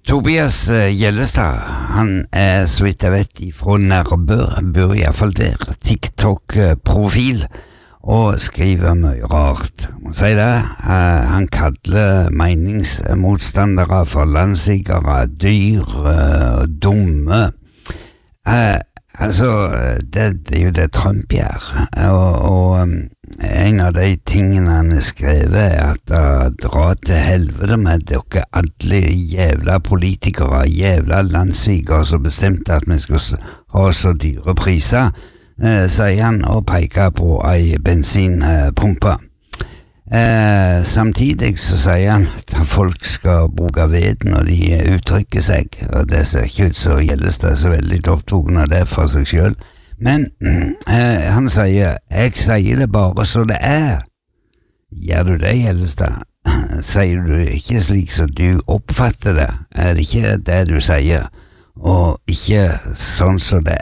Tobias Gjellestad, han så vidt jeg vet fra Nærbø, bor I hvert fall der, TikTok-profil, og skriver mye rart. Han sier det, han kaller meningsmotstandere for landsigere, dyr, dumme. Det jo det Trump gjør, og en av de tingene han skrevet at dra til helvete med dere alle jævla politikere, jævla landsvikere som bestemte at vi skulle ha så dyre priser, sier han og peker på en bensinpumpe. Samtidig så sier han at folk skal bruke ved når de uttrykker seg, og det ser ikke ut så Gjellestad så veldig opptatt av det for seg selv. Men han sier, jeg sier det bare så det Gjør du det, Gjellestad? Sier du ikke slik som du oppfatter det? Det ikke det du sier? Og ikke sånn som det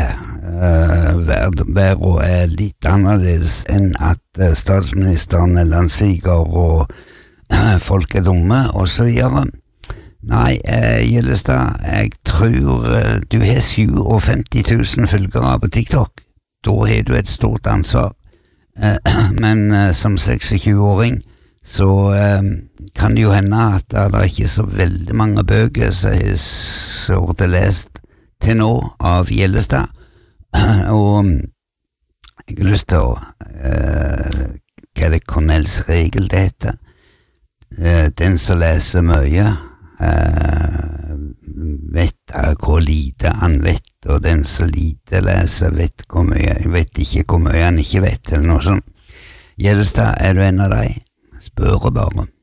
verden litt annerledes enn at statsministeren landsviker og folk dumme og så videre. Nei, Gjellestad, jeg tror du har 57 000 følgere på TikTok. Da har du et stort ansvar. Men som 26-åring så kan det jo hende at det ikke så veldig mange bøker som har så lest til nå av Gjellestad. Og jeg har lyst til å hva det Cornells regel det heter. Den som leser mye vet hvor lite han vet, og den som lite leser vet ikke hvor mye han ikke vet, eller noe sånt. Gjellestad, du en av deg? Spør bare.